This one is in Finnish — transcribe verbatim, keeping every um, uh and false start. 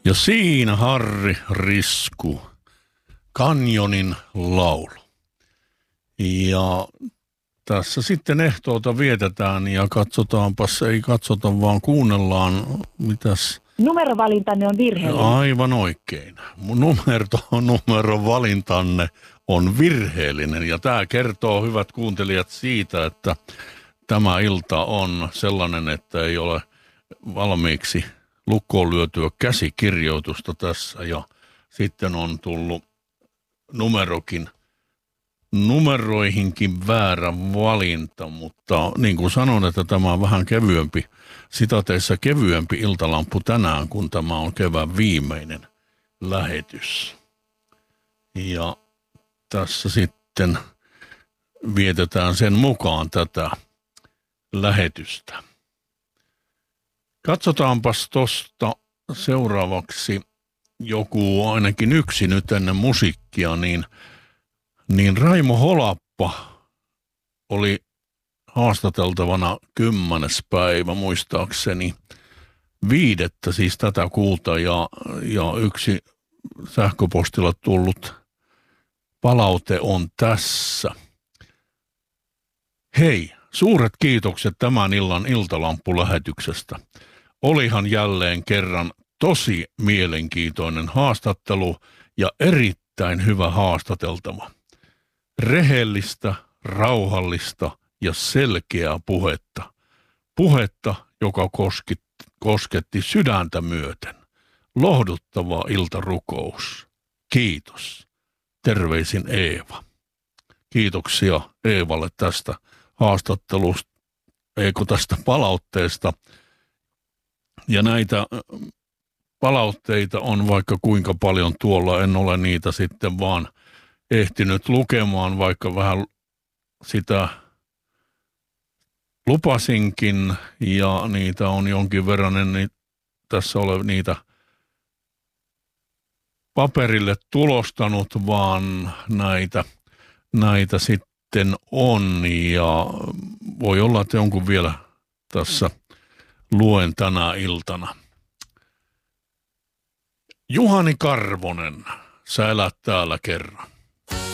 Ja siinä Harri Risku, Kanjonin laulu. Ja tässä sitten ehtoota vietetään ja katsotaanpas, ei katsota vaan kuunnellaan, mitäs. Numerovalintanne on virheellinen. Aivan oikein. Numero, numerovalintanne on virheellinen ja tämä kertoo, hyvät kuuntelijat, siitä, että tämä ilta on sellainen, että ei ole valmiiksi lukkoon lyötyä käsikirjoitusta tässä ja sitten on tullut numerokin, numeroihinkin väärä valinta, mutta niin kuin sanon, että tämä on vähän kevyempi, sitateissa kevyempi iltalampu tänään, kun tämä on kevään viimeinen lähetys. Ja tässä sitten vietetään sen mukaan tätä lähetystä. Katsotaanpas tuosta seuraavaksi joku, ainakin yksi nyt ennen musiikkia, niin, niin Raimo Holappa oli haastateltavana kymmenes päivä muistaakseni viidettä, siis tätä kuuta, ja, ja yksi sähköpostilla tullut palaute on tässä. Hei, suuret kiitokset tämän illan iltalampulähetyksestä. Olihan jälleen kerran tosi mielenkiintoinen haastattelu ja erittäin hyvä haastateltava. Rehellistä, rauhallista ja selkeää puhetta. Puhetta, joka kosketti, kosketti sydäntä myöten. Lohduttava iltarukous. Kiitos. Terveisin Eeva. Kiitoksia Eevalle tästä haastattelusta, eikö tästä palautteesta. Ja näitä palautteita on vaikka kuinka paljon tuolla, en ole niitä sitten vaan ehtinyt lukemaan, vaikka vähän sitä lupasinkin ja niitä on jonkin verran, en niin tässä ole niitä paperille tulostanut, vaan näitä, näitä sitten on ja voi olla, että jonkun vielä tässä luen tänä iltana. Juhani Karvonen, sä elät täällä kerran.